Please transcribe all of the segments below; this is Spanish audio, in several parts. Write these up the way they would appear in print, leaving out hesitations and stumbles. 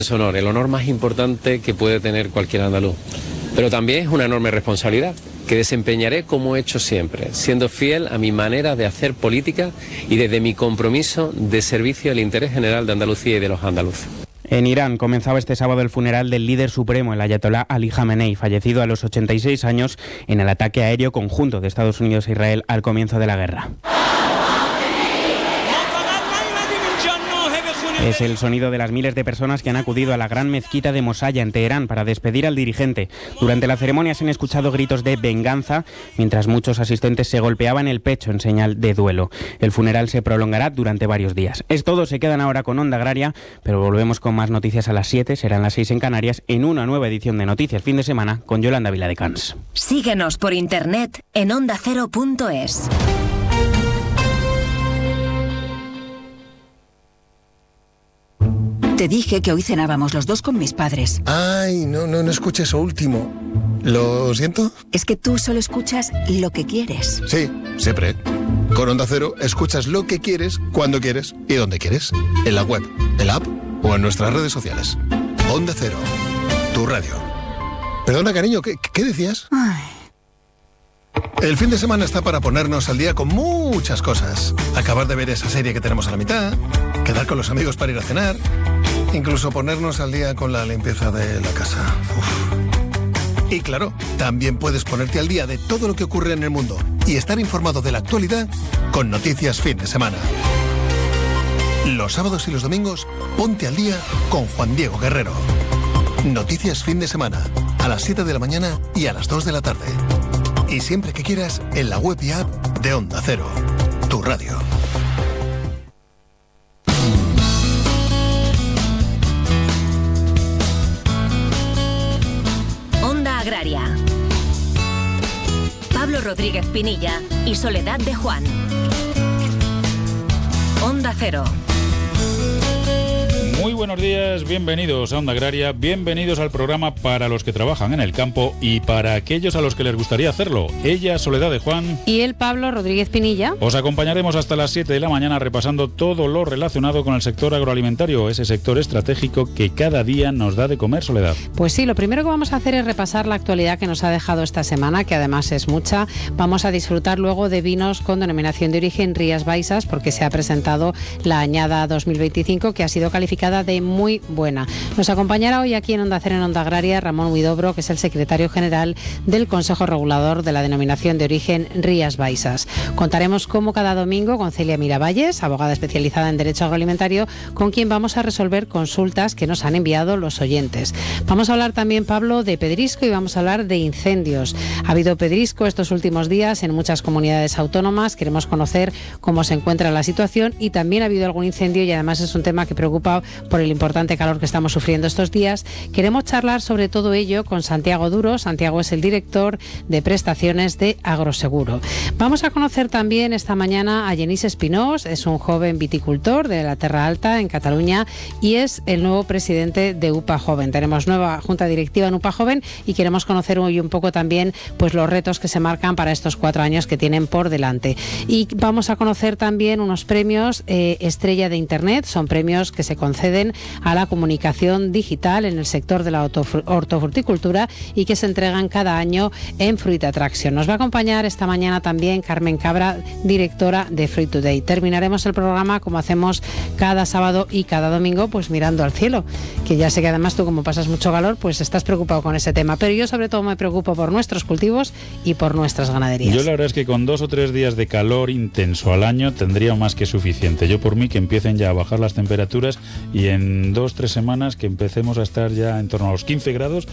Es honor, el honor más importante que puede tener cualquier andaluz. Pero también es una enorme responsabilidad que desempeñaré como he hecho siempre, siendo fiel a mi manera de hacer política y desde mi compromiso de servicio al interés general de Andalucía y de los andaluces. En Irán comenzaba este sábado el funeral del líder supremo, el ayatolá Ali Jamenei, fallecido a los 86 años en el ataque aéreo conjunto de Estados Unidos e Israel al comienzo de la guerra. Es el sonido de las miles de personas que han acudido a la gran mezquita de Mosalla en Teherán para despedir al dirigente. Durante la ceremonia se han escuchado gritos de venganza, mientras muchos asistentes se golpeaban el pecho en señal de duelo. El funeral se prolongará durante varios días. Es todo, se quedan ahora con Onda Agraria, pero volvemos con más noticias a las 7, serán las 6 en Canarias, en una nueva edición de Noticias Fin de Semana con Yolanda Viladecans. Síguenos por internet en ondacero.es. Te dije que hoy cenábamos los dos con mis padres. Ay, no escuché eso último. ¿Lo siento? Es que tú solo escuchas lo que quieres. Sí, siempre. Con Onda Cero escuchas lo que quieres, cuando quieres y donde quieres. En la web, en la app o en nuestras redes sociales. Onda Cero, tu radio. Perdona, cariño, ¿qué decías? Ay. El fin de semana está para ponernos al día con muchas cosas. Acabar de ver esa serie que tenemos a la mitad, quedar con los amigos para ir a cenar, incluso ponernos al día con la limpieza de la casa. Uf. Y claro, también puedes ponerte al día de todo lo que ocurre en el mundo y estar informado de la actualidad con Noticias Fin de Semana. Los sábados y los domingos, ponte al día con Juan Diego Guerrero. Noticias Fin de Semana, a las 7 de la mañana y a las 2 de la tarde. Y siempre que quieras, en la web y app de Onda Cero, tu radio. Onda Agraria. Pablo Rodríguez Pinilla y Soledad de Juan. Onda Cero. Muy buenos días, bienvenidos a Onda Agraria, bienvenidos al programa para los que trabajan en el campo y para aquellos a los que les gustaría hacerlo. Ella, Soledad de Juan. Y el Pablo Rodríguez Pinilla. Os acompañaremos hasta las 7 de la mañana repasando todo lo relacionado con el sector agroalimentario, ese sector estratégico que cada día nos da de comer, Soledad. Pues sí, lo primero que vamos a hacer es repasar la actualidad que nos ha dejado esta semana, que además es mucha. Vamos a disfrutar luego de vinos con denominación de origen Rías Baixas, porque se ha presentado la añada 2025, que ha sido calificada de muy buena. Nos acompañará hoy aquí en Onda Cero, en Onda Agraria, Ramón Huidobro, que es el secretario general del Consejo Regulador de la denominación de origen Rías Baixas. Contaremos como cada domingo con Celia Miravalles, abogada especializada en Derecho Agroalimentario, con quien vamos a resolver consultas que nos han enviado los oyentes. Vamos a hablar también, Pablo, de pedrisco y vamos a hablar de incendios. Ha habido pedrisco estos últimos días en muchas comunidades autónomas. Queremos conocer cómo se encuentra la situación y también ha habido algún incendio y además es un tema que preocupa por el importante calor que estamos sufriendo estos días. Queremos charlar sobre todo ello con Santiago Duro. Santiago es el director de prestaciones de Agroseguro. Vamos a conocer también esta mañana a Genís Espinós, es un joven viticultor de la Terra Alta en Cataluña y es el nuevo presidente de UPA Joven. Tenemos nueva junta directiva en UPA Joven y queremos conocer hoy un poco también pues los retos que se marcan para estos 4 años que tienen por delante. Y vamos a conocer también unos premios Estrella de Internet, son premios que se conceden a la comunicación digital en el sector de la hortofruticultura y que se entregan cada año en Fruit Attraction. Nos va a acompañar esta mañana también Carmen Cabra, directora de Fruit Today. Terminaremos el programa como hacemos cada sábado y cada domingo, pues mirando al cielo, que ya sé que además tú, como pasas mucho calor, pues estás preocupado con ese tema, pero yo sobre todo me preocupo por nuestros cultivos y por nuestras ganaderías. Yo la verdad es que con 2 o 3 días de calor intenso al año tendría más que suficiente. Yo por mí que empiecen ya a bajar las temperaturas y en 2 o 3 semanas que empecemos a estar ya en torno a los 15 grados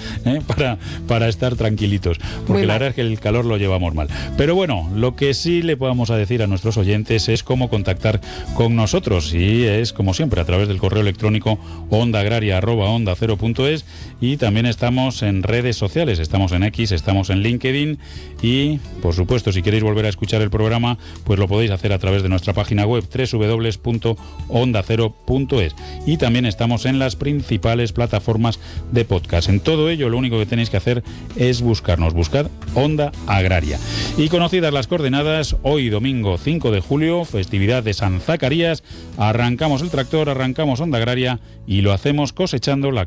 para estar tranquilitos, porque la verdad es que el calor lo llevamos mal. Pero bueno, lo que sí le podamos a decir a nuestros oyentes es cómo contactar con nosotros y es como siempre a través del correo electrónico ondaagraria@ondacero.es y también estamos en redes sociales, estamos en X, estamos en LinkedIn y por supuesto si queréis volver a escuchar el programa pues lo podéis hacer a través de nuestra página web www.ondacero.es y y también estamos en las principales plataformas de podcast. En todo ello, lo único que tenéis que hacer es buscarnos. Buscad Onda Agraria. Y conocidas las coordenadas, hoy domingo 5 de julio, festividad de San Zacarías, arrancamos el tractor, arrancamos Onda Agraria y lo hacemos cosechando la